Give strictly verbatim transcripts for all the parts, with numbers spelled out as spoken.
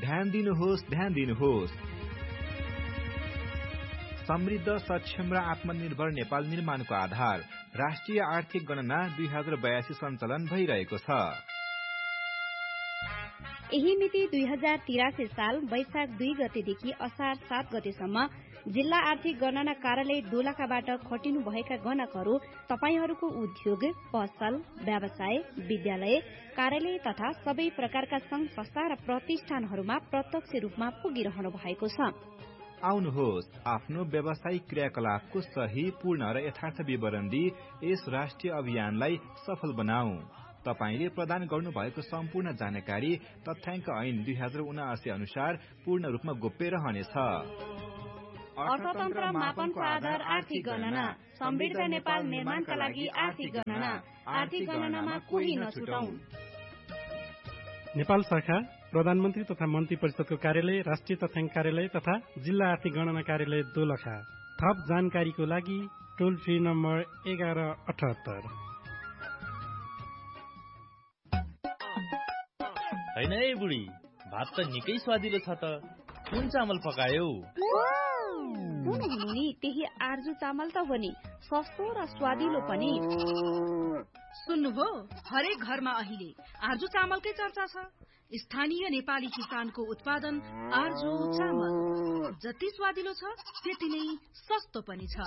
ध्यान दिनुहोस् ध्यान दिनुहोस् समृद्ध सक्षम र आत्मनिर्भर नेपाल निर्माणको आधार राष्ट्रिय आर्थिक गणना दुई हजार बयासी सञ्चालन भइरहेको छ। यही मिति दुई हजार तिरासी साल वैशाख दुई गतेदेखि असार सात गतेसम्म जिल्ला आर्थिक गणना कार्यालय दोलखाबाट खटिनु भएका गणकहरू तपाईहरूको उद्योग, पसल, व्यवसाय, विद्यालय, कार्यालय तथा सबै प्रकारका संघ संस्था र प्रतिष्ठानहरूमा प्रत्यक्ष रूपमा पुगिरहनु भएको छ। आउनुहोस् आफ्नो व्यावसायिक क्रियाकलापको सही, पूर्ण र यथार्थ विवरण दिई यस राष्ट्रिय अभियानलाई सफल बनाऊ। तपाईले प्रदान गर्नुभएको सम्पूर्ण जानकारी तथ्याङ्क ऐन दुई हजार उनासी अनुसार पूर्ण रूपमा गोप्य रहनेछ। अर्थतन्त्र मापनको आधार आर्थिक गणना, समृद्ध नेपाल निर्माणका लागि आर्थिक गणना, आर्थिक गणनामा कोही नछुटौं। नेपाल शाखा प्रधानमन्त्री तथा मन्त्री परिषदको कार्यालय, राष्ट्रिय तथ्याङ्क कार्यालय तथा जिल्ला आर्थिक गणना कार्यालय दोलखा। थप जानकारीको लागि टोल फ्री नम्बर एघार अठहत्तर। हैन है बुढी, भात त निकै स्वादिलो छ त। कुन चामल पकायौ? कुन हुनु नि, त्यही आर्जु चामल त हो नि, सस्तो र स्वादिलो पनि। सुन्नुभयो, हरेक घरमा अहिले आर्जु चामलकै चर्चा छ। स्थानीय नेपाली किसानको उत्पादन आर्जु चामल जति स्वादिलो छ त्यति नै सस्तो पनि छ।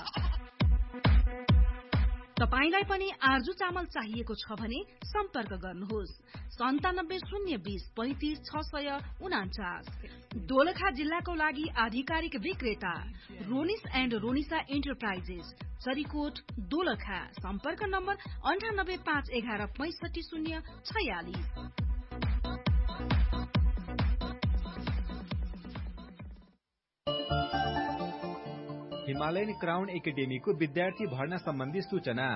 तपाईलाई पनि आर्जु चामल चाहिएको छ भने सम्पर्क गर्नुहोस् सन्तानब्बे शून्य बीस पैंतिस छ सय उनाचास। दोलखा जिल्लाको लागि आधिकारिक विक्रेता रोनिस एण्ड रोनिसा एन्टरप्राइजेस, चरीकोट, दोलखा। सम्पर्क नम्बर अन्ठानब्बे पाँच एघार पैंसठी शून्य छयालिस। हिमालयन क्राउन एकाडेमीको विद्यार्थी भर्ना सम्बन्धी सूचना।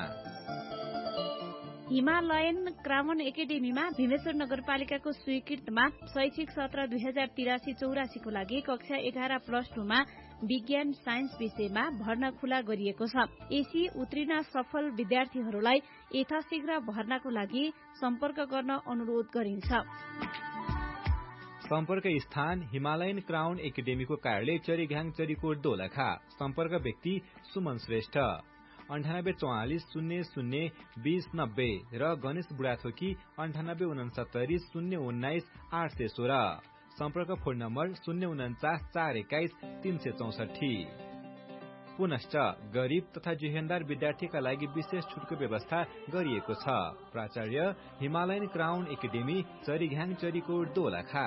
हिमालयन क्राउन एकाडेमीमा भीमेश्वर नगरपालिकाको स्वीकृतमा शैक्षिक सत्र दुई हजार तिरासी चौरासीको लागि कक्षा एघार प्लस टूमा विज्ञान साइन्स विषयमा भर्ना खुला गरिएको छ। एसी उत्तीर्ण सफल विद्यार्थीहरूलाई यथाशीघ्र भर्नाको लागि सम्पर्क गर्न अनुरोध गरिन्छ। सम्पर्क स्थान हिमालयन क्राउन एकाडेमीको कार्यालय चरीघ्याङ, चरीकोट, दोलखा। सम्पर्क व्यक्ति सुमन श्रेष्ठ, अन्ठानब्बे चौवालिस शून्य शून्य बीस नब्बे र गणेश बुढाथोकी अन्ठानब्बे उनसत्तरी शून्य उन्नाइस आठ सय सोह्र। सम्पर्क फोन नम्बर शून्य उन्चास चार एक्काइस तीन सय चौसठी। पुनश्च गरीब तथा जेहेन्दार विद्यार्थीका लागि विशेष छुटको व्यवस्था गरिएको छ। प्राचार्य Himalayan crown academy, चरीघ्याङ, Charikot, Dolakha.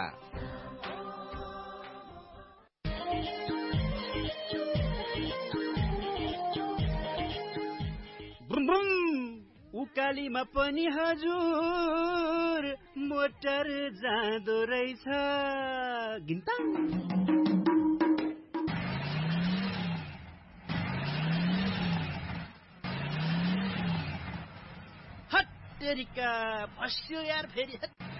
उकालीमा पनि हजुर मोटर जाँदो रहेछ। गिन्ता हट्टेरिका फस्यो यार, फेरि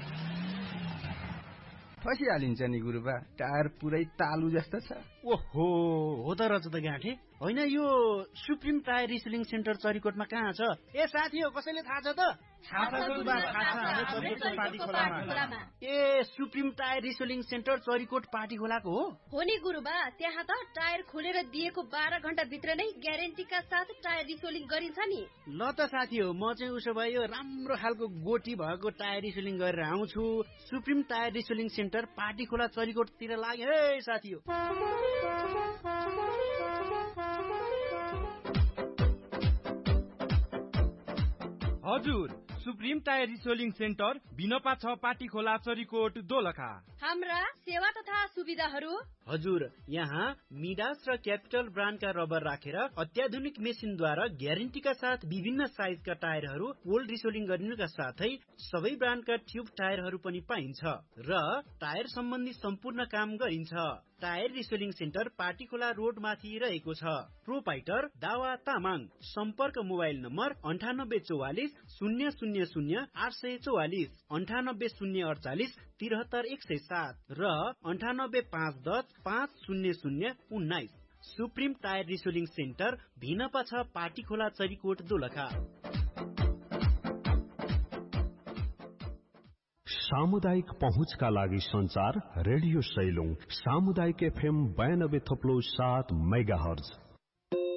फसिहालिन्छ नि गुरुबा, टायर पुरै तालु जस्तो छ। ओहो, हो त रहेछ त गाँठे। होइन, यो सुप्रिम टायर रिसेलिङ सेन्टर चरीकोटमा कहाँ छ? ए साथी हो, कसैले थाहा छ त? ए supreme tyre रिसेलिङ centre Charikot party खोलाको हो? हो नि गुरुबा, त्यहाँ त टायर खोलेर दिएको बाह्र घण्टा भित्र नै ग्यारेन्टीका साथ टायर रिसेलिङ गरिन्छ नि। ल त साथी हो, म चाहिँ उसो भए यो राम्रो खालको गोटी भएको टायर रिसेलिङ गरेर आउँछु। सुप्रिम टायर रिसेलिङ सेन्टर पार्टी खोला चरीकोटतिर लाग्यो है साथी हो। हजुर, सुप्रिम टायर रिसेलिङ सेन्टर बिनपा छ, पाटी खोला, चरीकोट, दोलखा। हाम्रा सेवा तथा सुविधाहरू। हजुर, यहाँ मिडास र क्यापिटल ब्रान्डका रबर राखेर अत्याधुनिक मेसिनद्वारा ग्यारेन्टीका साथ विभिन्न साइजका टायरहरू पोल रिसेलिङ गरिनुका साथै सबै ब्रान्डका ट्युब टायरहरू पनि पाइन्छ र टायर सम्बन्धी सम्पूर्ण काम गरिन्छ। टायर रिसेलिङ सेन्टर पाटी खोला रोड माथि रहेको छ। प्रोपाइटर दावा तामाङ। सम्पर्क मोबाइल नम्बर अन्ठानब्बे चौवालिस शून्य शून्य शून्य आठ सय चौवालिस, अन्ठानब्बे शून्य अडचालिस तिहत्तर एक सय सात र अन्ठानब्बे पाँच दस पाँच शून्य शून्य उन्नाइस। सुप्रिम टायर रिसेलिङ सेन्टर भिनपा छ, पाटी खोला, चरीकोट, दोलखा। सामुदायिक पहुँचका लागि संचार रेडियो सैलुङ सामुदायिक एफएम बयानब्बे थप्लो सात मेगा हर्ज